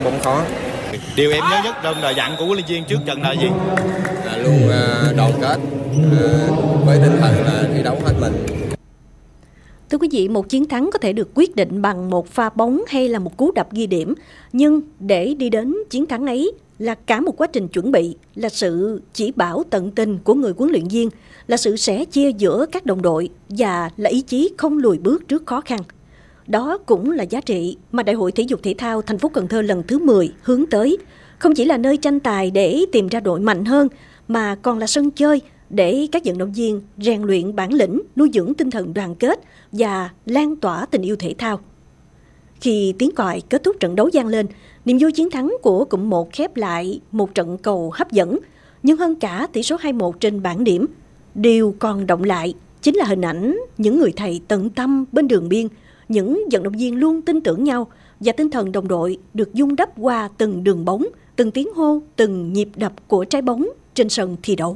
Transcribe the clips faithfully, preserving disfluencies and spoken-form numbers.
Cũng khó. Điều em nhớ nhất trong lời dặn của huấn luyện viên trước trận là gì? À, luôn uh, đoàn kết uh, với tinh thần là thi đấu hết mình. Thưa quý vị, một chiến thắng có thể được quyết định bằng một pha bóng hay là một cú đập ghi điểm. Nhưng để đi đến chiến thắng ấy là cả một quá trình chuẩn bị, là sự chỉ bảo tận tình của người huấn luyện viên, là sự sẻ chia giữa các đồng đội và là ý chí không lùi bước trước khó khăn. Đó cũng là giá trị mà Đại hội Thể dục Thể thao thành phố Cần Thơ lần thứ mười hướng tới. Không chỉ là nơi tranh tài để tìm ra đội mạnh hơn, mà còn là sân chơi để các vận động viên rèn luyện bản lĩnh, nuôi dưỡng tinh thần đoàn kết và lan tỏa tình yêu thể thao. Khi tiếng còi kết thúc trận đấu vang lên, niềm vui chiến thắng của cụm một khép lại một trận cầu hấp dẫn, nhưng hơn cả tỷ số hai một trên bảng điểm. Điều còn động lại chính là hình ảnh những người thầy tận tâm bên đường biên, những vận động viên luôn tin tưởng nhau và tinh thần đồng đội được vun đắp qua từng đường bóng, từng tiếng hô, từng nhịp đập của trái bóng trên sân thi đấu.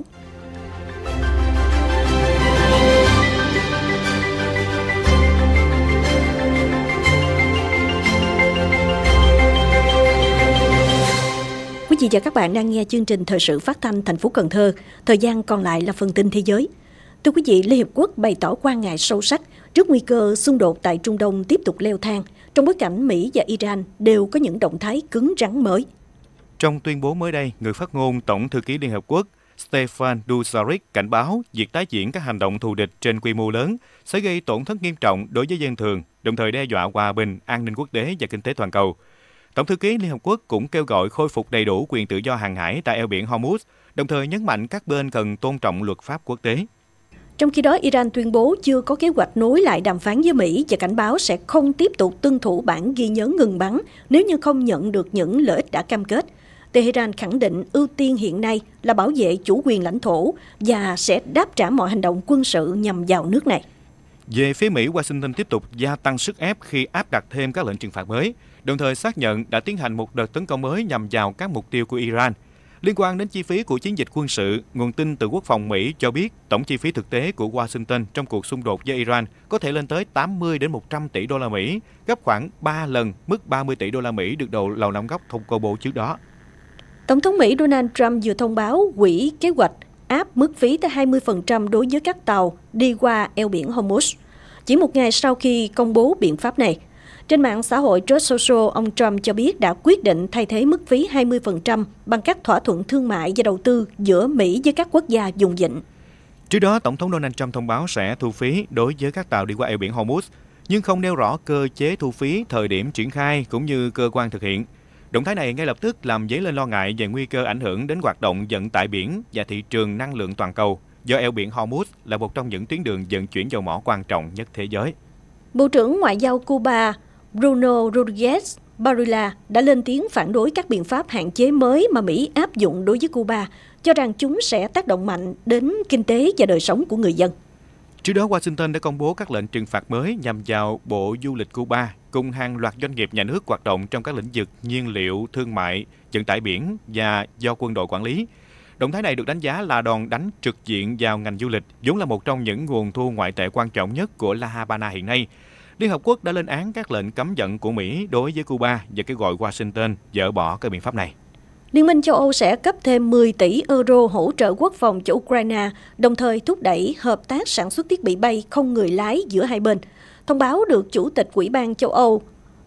Quý vị và các bạn đang nghe chương trình thời sự phát thanh thành phố Cần Thơ. Thời gian còn lại là phần tin thế giới. Thưa quý vị, Liên Hiệp Quốc bày tỏ quan ngại sâu sắc trước nguy cơ xung đột tại Trung Đông tiếp tục leo thang, trong bối cảnh Mỹ và Iran đều có những động thái cứng rắn mới. Trong tuyên bố mới đây, người phát ngôn Tổng thư ký Liên Hợp Quốc Stefan Dujarric cảnh báo việc tái diễn các hành động thù địch trên quy mô lớn sẽ gây tổn thất nghiêm trọng đối với dân thường, đồng thời đe dọa hòa bình, an ninh quốc tế và kinh tế toàn cầu. Tổng thư ký Liên Hợp Quốc cũng kêu gọi khôi phục đầy đủ quyền tự do hàng hải tại eo biển Hormuz, đồng thời nhấn mạnh các bên cần tôn trọng luật pháp quốc tế. Trong khi đó, Iran tuyên bố chưa có kế hoạch nối lại đàm phán với Mỹ và cảnh báo sẽ không tiếp tục tuân thủ bản ghi nhớ ngừng bắn nếu như không nhận được những lợi ích đã cam kết. Tehran khẳng định ưu tiên hiện nay là bảo vệ chủ quyền lãnh thổ và sẽ đáp trả mọi hành động quân sự nhằm vào nước này. Về phía Mỹ, Washington tiếp tục gia tăng sức ép khi áp đặt thêm các lệnh trừng phạt mới, đồng thời xác nhận đã tiến hành một đợt tấn công mới nhằm vào các mục tiêu của Iran. Liên quan đến chi phí của chiến dịch quân sự, nguồn tin từ Quốc phòng Mỹ cho biết tổng chi phí thực tế của Washington trong cuộc xung đột với Iran có thể lên tới tám mươi đến một trăm tỷ đô la Mỹ, gấp khoảng ba lần mức ba mươi tỷ đô la Mỹ được đầu Lầu Năm Góc thông công bố trước đó. Tổng thống Mỹ Donald Trump vừa thông báo hủy kế hoạch áp mức phí tới hai mươi phần trăm đối với các tàu đi qua eo biển Hormuz. Chỉ một ngày sau khi công bố biện pháp này, trên mạng xã hội Truth Social, ông Trump cho biết đã quyết định thay thế mức phí hai mươi phần trăm bằng các thỏa thuận thương mại và đầu tư giữa Mỹ với các quốc gia vùng vịnh. Trước đó, Tổng thống Donald Trump thông báo sẽ thu phí đối với các tàu đi qua eo biển Hormuz, nhưng không nêu rõ cơ chế thu phí, thời điểm triển khai cũng như cơ quan thực hiện. Động thái này ngay lập tức làm dấy lên lo ngại về nguy cơ ảnh hưởng đến hoạt động vận tải biển và thị trường năng lượng toàn cầu, do eo biển Hormuz là một trong những tuyến đường vận chuyển dầu mỏ quan trọng nhất thế giới. Bộ trưởng Ngoại giao Cuba Bruno Rodriguez Barilla đã lên tiếng phản đối các biện pháp hạn chế mới mà Mỹ áp dụng đối với Cuba, cho rằng chúng sẽ tác động mạnh đến kinh tế và đời sống của người dân. Trước đó, Washington đã công bố các lệnh trừng phạt mới nhằm vào Bộ Du lịch Cuba, cùng hàng loạt doanh nghiệp nhà nước hoạt động trong các lĩnh vực nhiên liệu, thương mại, vận tải biển và do quân đội quản lý. Động thái này được đánh giá là đòn đánh trực diện vào ngành du lịch, vốn là một trong những nguồn thu ngoại tệ quan trọng nhất của La Habana hiện nay. Liên Hợp Quốc đã lên án các lệnh cấm vận của Mỹ đối với Cuba và kêu gọi Washington dỡ bỏ các biện pháp này. Liên minh châu Âu sẽ cấp thêm mười tỷ euro hỗ trợ quốc phòng cho Ukraine, đồng thời thúc đẩy hợp tác sản xuất thiết bị bay không người lái giữa hai bên. Thông báo được Chủ tịch Ủy ban châu Âu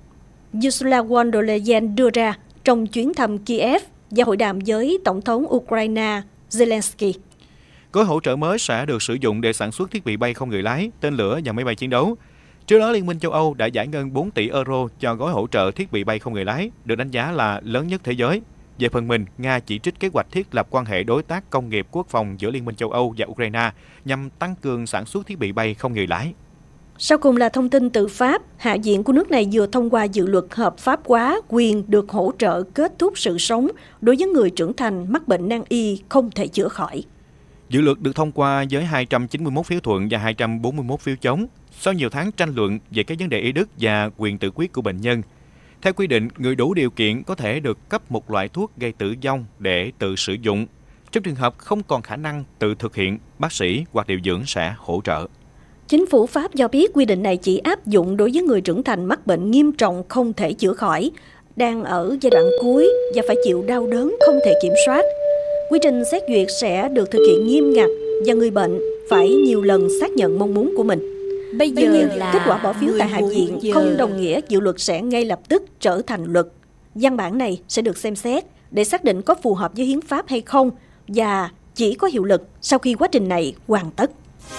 Ursula von der Leyen đưa ra trong chuyến thăm Kiev và hội đàm với Tổng thống Ukraine Zelensky. Gói hỗ trợ mới sẽ được sử dụng để sản xuất thiết bị bay không người lái, tên lửa và máy bay chiến đấu. Trước đó, Liên minh châu Âu đã giải ngân bốn tỷ euro cho gói hỗ trợ thiết bị bay không người lái, được đánh giá là lớn nhất thế giới. Về phần mình, Nga chỉ trích kế hoạch thiết lập quan hệ đối tác công nghiệp quốc phòng giữa Liên minh châu Âu và Ukraine nhằm tăng cường sản xuất thiết bị bay không người lái. Sau cùng là thông tin từ Pháp, Hạ viện của nước này vừa thông qua dự luật hợp pháp hóa quyền được hỗ trợ kết thúc sự sống đối với người trưởng thành mắc bệnh nan y không thể chữa khỏi. Dự luật được thông qua với hai trăm chín mươi mốt phiếu thuận và hai trăm bốn mươi mốt phiếu chống, sau nhiều tháng tranh luận về các vấn đề y đức và quyền tự quyết của bệnh nhân. Theo quy định, người đủ điều kiện có thể được cấp một loại thuốc gây tử vong để tự sử dụng. Trong trường hợp không còn khả năng tự thực hiện, bác sĩ hoặc điều dưỡng sẽ hỗ trợ. Chính phủ Pháp cho biết quy định này chỉ áp dụng đối với người trưởng thành mắc bệnh nghiêm trọng không thể chữa khỏi, đang ở giai đoạn cuối và phải chịu đau đớn không thể kiểm soát. Quy trình xét duyệt sẽ được thực hiện nghiêm ngặt và người bệnh phải nhiều lần xác nhận mong muốn của mình. Bây Tuy giờ nhiên, là kết quả bỏ phiếu tại Hạ viện giờ. không đồng nghĩa dự luật sẽ ngay lập tức trở thành luật. Văn bản này sẽ được xem xét để xác định có phù hợp với hiến pháp hay không và chỉ có hiệu lực sau khi quá trình này hoàn tất.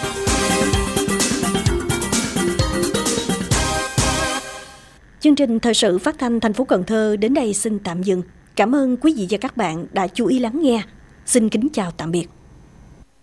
Chương trình thời sự phát thanh thành phố Cần Thơ đến đây xin tạm dừng. Cảm ơn quý vị và các bạn đã chú ý lắng nghe. Xin kính chào tạm biệt.